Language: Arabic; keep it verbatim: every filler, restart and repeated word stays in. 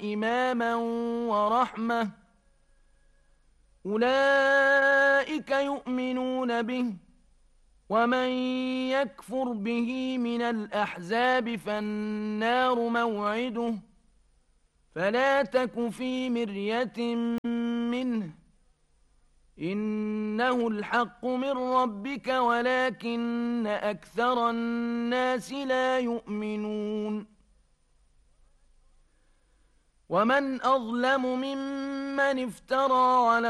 إماما ورحمة أولئك يؤمنون به ومن يكفر به من الأحزاب فالنار موعده فلا تك في مرية منه إنه الحق من ربك ولكن أكثر الناس لا يؤمنون ومن أظلم ممن افترى على